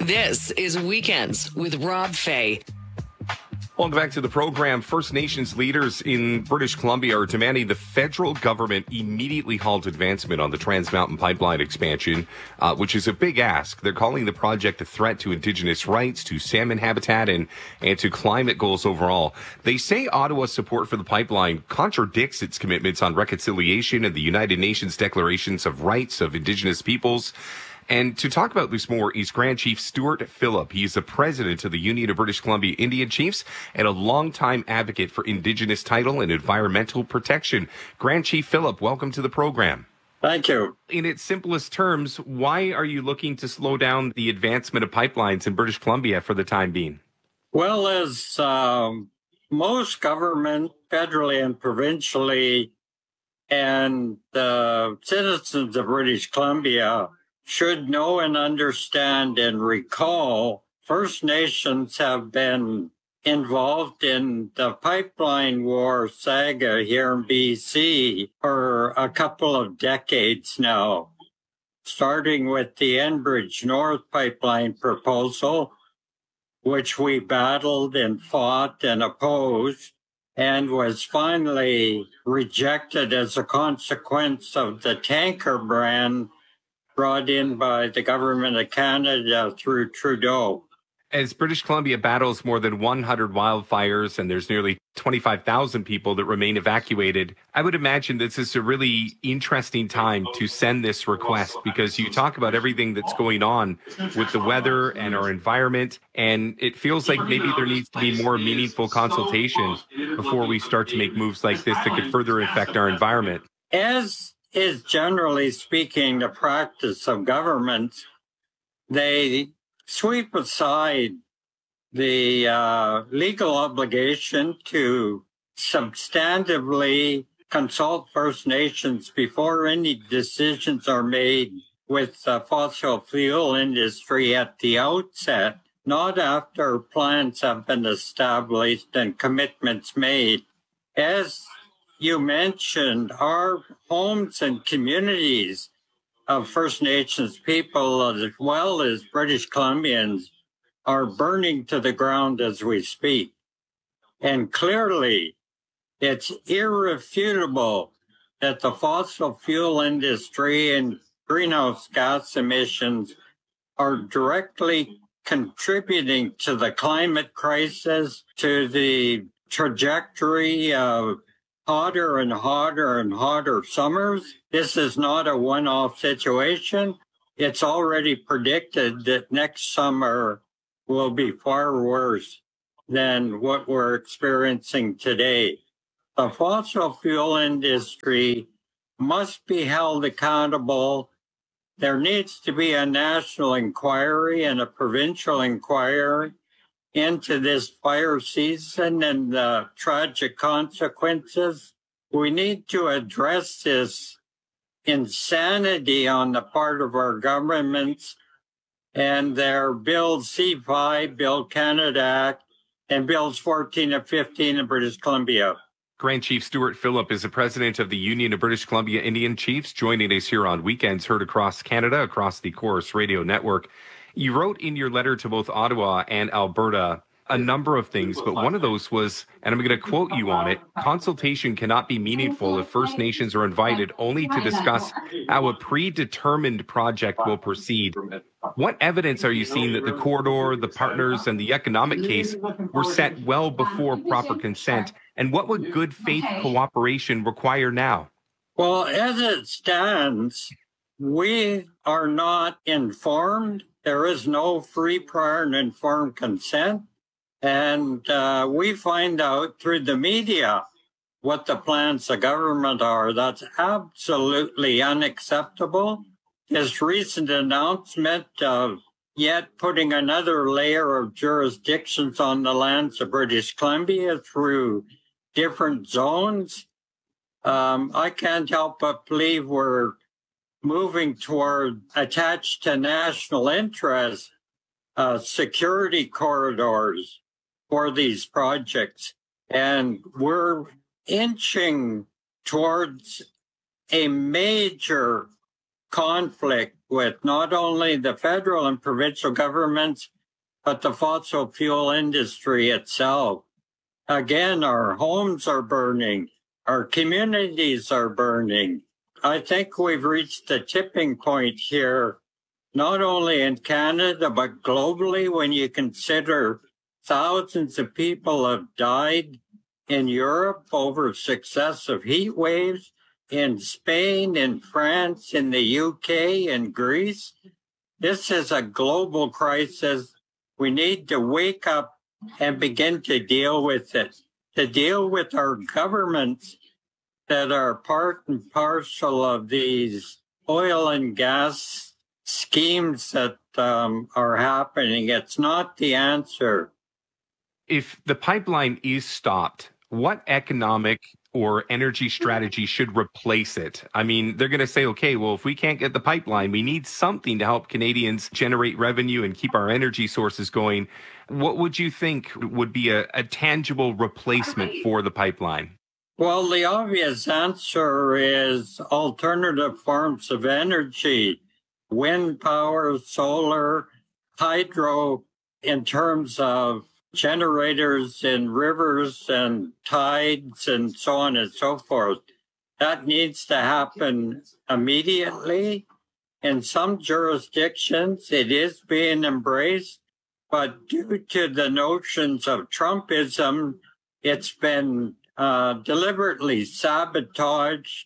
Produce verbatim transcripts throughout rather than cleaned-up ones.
This is Weekends with Rob Fay. Welcome back to the program. First Nations leaders in British Columbia are demanding the federal government immediately halt advancement on the Trans Mountain Pipeline expansion, uh, which is a big ask. They're calling the project a threat to Indigenous rights, to salmon habitat, and, and to climate goals overall. They say Ottawa's support for the pipeline contradicts its commitments on reconciliation and the United Nations declarations of rights of Indigenous peoples. And to talk about this more is Grand Chief Stewart Phillip. He is the president of the Union of British Columbia Indian Chiefs and a longtime advocate for Indigenous title and environmental protection. Grand Chief Phillip, welcome to the program. Thank you. In its simplest terms, why are you looking to slow down the advancement of pipelines in British Columbia for the time being? Well, as um, most government, federally and provincially, and the citizens of British Columbia should know and understand and recall, First Nations have been involved in the pipeline war saga here in B C for a couple of decades now, starting with the Enbridge North Pipeline proposal, which we battled and fought and opposed, and was finally rejected as a consequence of the tanker ban brought in by the government of Canada through Trudeau. As British Columbia battles more than one hundred wildfires and there's nearly twenty-five thousand people that remain evacuated, I would imagine this is a really interesting time to send this request because you talk about everything that's going on with the weather and our environment, and it feels like maybe there needs to be more meaningful consultation before we start to make moves like this that could further affect our environment. As is generally speaking the practice of governments, they sweep aside the uh, legal obligation to substantively consult First Nations before any decisions are made with the fossil fuel industry at the outset, not after plans have been established and commitments made. As you mentioned, our homes and communities of First Nations people, as well as British Columbians, are burning to the ground as we speak. And clearly, it's irrefutable that the fossil fuel industry and greenhouse gas emissions are directly contributing to the climate crisis, to the trajectory of hotter and hotter and hotter summers. This is not a one-off situation. It's already predicted that next summer will be far worse than what we're experiencing today. The fossil fuel industry must be held accountable. There needs to be a national inquiry and a provincial inquiry into this fire season and the tragic consequences. We need to address this insanity on the part of our governments and their Bill C five, Bill Canada Act, and Bills fourteen and fifteen in British Columbia. Grand Chief Stewart Phillip is the president of the Union of British Columbia Indian Chiefs, joining us here on Weekends, heard across Canada, across the Chorus Radio Network. You wrote in your letter to both Ottawa and Alberta a number of things, but one of those was, and I'm going to quote you on it, consultation cannot be meaningful if First Nations are invited only to discuss how a predetermined project will proceed. What evidence are you seeing that the corridor, the partners, and the economic case were set well before proper consent? And what would good faith cooperation require now? Well, as it stands, we are not informed. There is no free, prior, and informed consent. And uh, we find out through the media what the plans of government are. That's absolutely unacceptable. This recent announcement of yet putting another layer of jurisdictions on the lands of British Columbia through different zones, um, I can't help but believe we're moving toward attached to national interest uh, security corridors for these projects. And we're inching towards a major conflict with not only the federal and provincial governments, but the fossil fuel industry itself. Again, our homes are burning. Our communities are burning. I think we've reached the tipping point here, not only in Canada, but globally, when you consider thousands of people have died in Europe over successive heat waves, in Spain, in France, in the U K, in Greece. This is a global crisis. We need to wake up and begin to deal with it, to deal with our governments that are part and parcel of these oil and gas schemes that um, are happening. It's not the answer. If the pipeline is stopped, what economic or energy strategy should replace it? I mean, they're going to say, okay, well, if we can't get the pipeline, we need something to help Canadians generate revenue and keep our energy sources going. What would you think would be a, a tangible replacement for the pipeline? Well, the obvious answer is alternative forms of energy, wind power, solar, hydro, in terms of generators in rivers and tides and so on and so forth. That needs to happen immediately. In some jurisdictions, it is being embraced, but due to the notions of Trumpism, it's been uh, deliberately sabotaged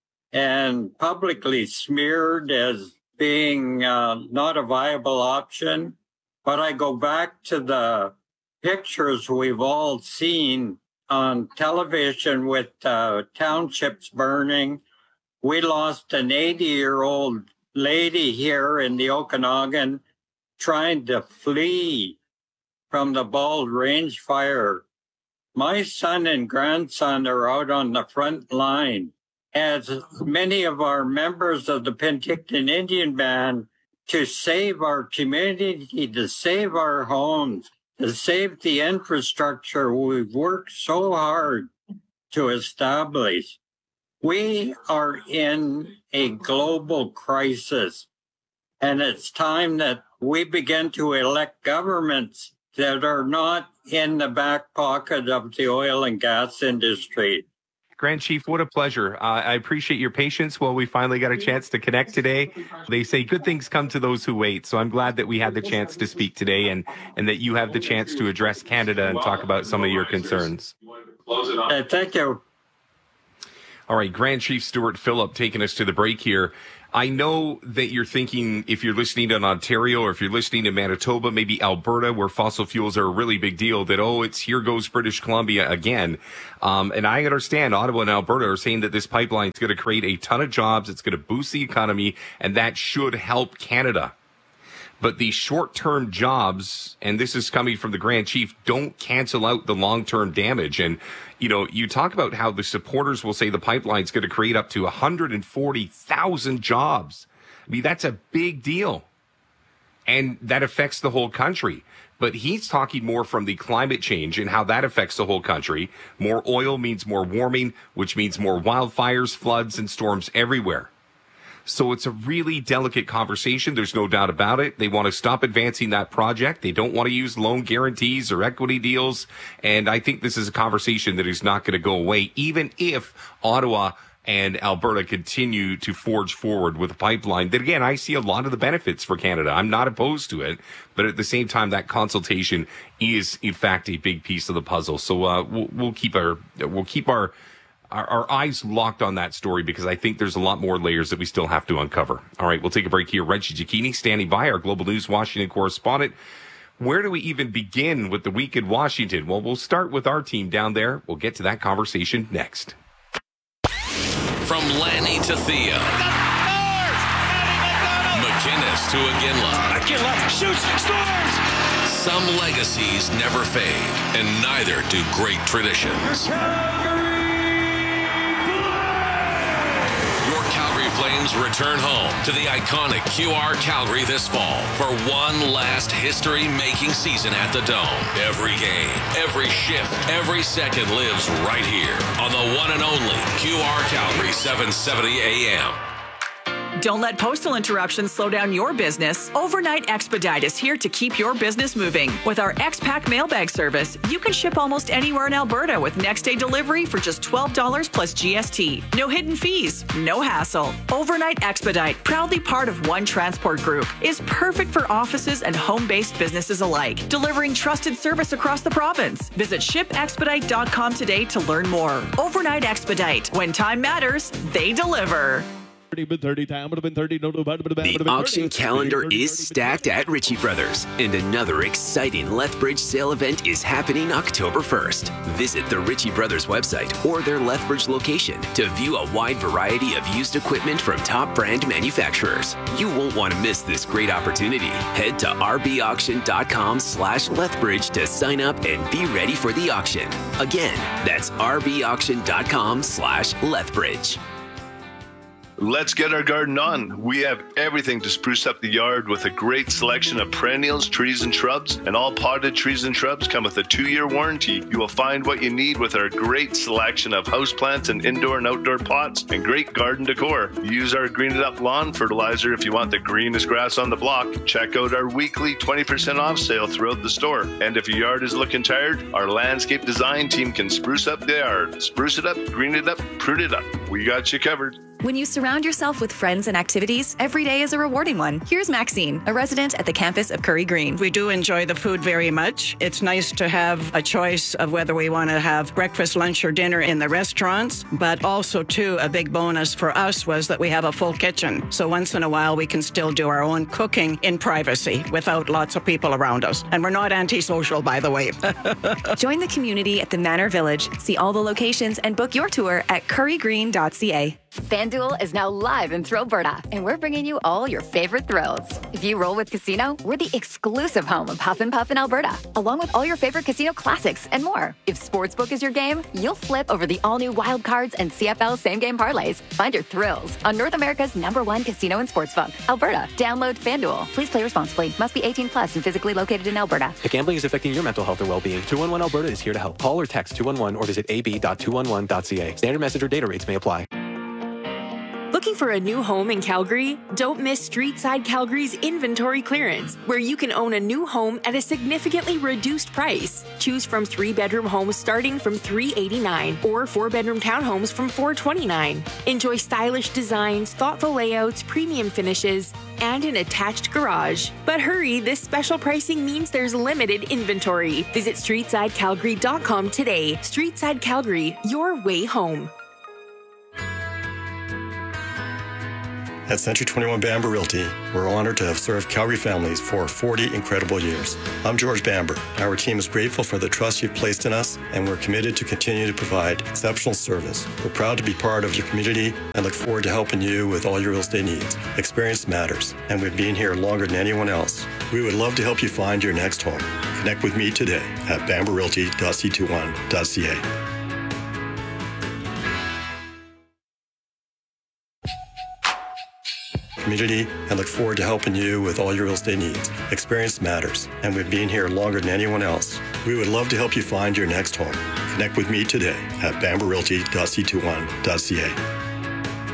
and publicly smeared as being uh, not a viable option. But I go back to the pictures we've all seen on television with uh, townships burning. We lost an eighty-year-old lady here in the Okanagan trying to flee from the Bald Range fire. My son and grandson are out on the front line, as many of our members of the Penticton Indian Band, to save our community, to save our homes, to save the infrastructure we've worked so hard to establish. We are in a global crisis, and it's time that we begin to elect governments that are not in the back pocket of the oil and gas industry. Grand Chief, what a pleasure. Uh, I appreciate your patience while we finally got a chance to connect today. They say good things come to those who wait. So I'm glad that we had the chance to speak today and, and that you have the chance to address Canada and talk about some of your concerns. Uh, thank you. All right, Grand Chief Stuart Phillip taking us to the break here. I know that you're thinking, if you're listening to Ontario or if you're listening to Manitoba, maybe Alberta, where fossil fuels are a really big deal, that, oh, it's here goes British Columbia again. Um, and I understand Ottawa and Alberta are saying that this pipeline is going to create a ton of jobs. It's going to boost the economy, and that should help Canada. But the short-term jobs, and this is coming from the Grand Chief, don't cancel out the long-term damage. And, you know, you talk about how the supporters will say the pipeline's going to create up to one hundred forty thousand jobs. I mean, that's a big deal. And that affects the whole country. But he's talking more from the climate change and how that affects the whole country. More oil means more warming, which means more wildfires, floods, and storms everywhere. So it's a really delicate conversation. There's no doubt about it. They want to stop advancing that project. They don't want to use loan guarantees or equity deals. And I think this is a conversation that is not going to go away, even if Ottawa and Alberta continue to forge forward with a pipeline that, again, I see a lot of the benefits for Canada. I'm not opposed to it. But at the same time, that consultation is, in fact, a big piece of the puzzle. So uh, we'll, we'll keep our we'll keep our Our, our eyes locked on that story because I think there's a lot more layers that we still have to uncover. All right, we'll take a break here. Reggie Cicchini standing by, our Global News Washington correspondent. Where do we even begin with the week in Washington? Well, we'll start with our team down there. We'll get to that conversation next. From Lanny to Thea. McInnes to Iginla. Iginla shoots, scores! Some legacies never fade, and neither do great traditions. Flames return home to the iconic Q R Calgary this fall for one last history-making season at the Dome. Every game, every shift, every second lives right here on the one and only Q R Calgary seven seventy A M. Don't let postal interruptions slow down your business. Overnight Expedite is here to keep your business moving. With our X-Pack mailbag service, you can ship almost anywhere in Alberta with next-day delivery for just twelve dollars plus G S T. No hidden fees, no hassle. Overnight Expedite, proudly part of One Transport Group, is perfect for offices and home-based businesses alike, delivering trusted service across the province. Visit ship expedite dot com today to learn more. Overnight Expedite. When time matters, they deliver. The auction calendar is stacked at Ritchie Brothers, and another exciting Lethbridge sale event is happening October first. Visit the Ritchie Brothers website or their Lethbridge location to view a wide variety of used equipment from top brand manufacturers. You won't want to miss this great opportunity. Head to r b auction dot com slash Lethbridge to sign up and be ready for the auction. Again, that's r b auction dot com slash Lethbridge. Let's get our garden on. We have everything to spruce up the yard with a great selection of perennials, trees, and shrubs. And all potted trees and shrubs come with a two-year warranty. You will find what you need with our great selection of houseplants and indoor and outdoor pots and great garden decor. Use our Green It Up lawn fertilizer if you want the greenest grass on the block. Check out our weekly twenty percent off sale throughout the store. And if your yard is looking tired, our landscape design team can spruce up the yard. Spruce it up, green it up, prune it up. We got you covered. When you surround yourself with friends and activities, every day is a rewarding one. Here's Maxine, a resident at the campus of Curry Green. We do enjoy the food very much. It's nice to have a choice of whether we want to have breakfast, lunch, or dinner in the restaurants, but also, too, a big bonus for us was that we have a full kitchen. So once in a while, we can still do our own cooking in privacy without lots of people around us. And we're not antisocial, by the way. Join the community at the Manor Village. See all the locations and book your tour at curry green dot c a. FanDuel is now live in Thrillberta, and we're bringing you all your favorite thrills. If you roll with Casino, we're the exclusive home of Huff and Puff in Alberta, along with all your favorite casino classics and more. If Sportsbook is your game, you'll flip over the all-new Wild Cards and C F L same-game parlays. Find your thrills on North America's number one casino and sportsbook, Alberta. Download FanDuel. Please play responsibly. Must be eighteen plus and physically located in Alberta. If gambling is affecting your mental health or well-being, two one one Alberta is here to help. Call or text two one one or visit a b dot two one one dot c a. Standard message or data rates may apply. Looking for a new home in Calgary? Don't miss Streetside Calgary's inventory clearance, where you can own a new home at a significantly reduced price. Choose from three-bedroom homes starting from three hundred eighty-nine dollars or four-bedroom townhomes from four hundred twenty-nine dollars. Enjoy stylish designs, thoughtful layouts, premium finishes, and an attached garage. But hurry, this special pricing means there's limited inventory. Visit streetside calgary dot com today. Streetside Calgary, your way home. At Century twenty-one Bamber Realty, we're honored to have served Calgary families for forty incredible years. I'm George Bamber. Our team is grateful for the trust you've placed in us, and we're committed to continue to provide exceptional service. We're proud to be part of your community and look forward to helping you with all your real estate needs. Experience matters, and we've been here longer than anyone else. We would love to help you find your next home. Connect with me today at bamber realty dot c twenty-one dot c a. Community and look forward to helping you with all your real estate needs. Experience matters, and we've been here longer than anyone else. We would love to help you find your next home. Connect with me today at bamber realty dot c twenty-one dot c a.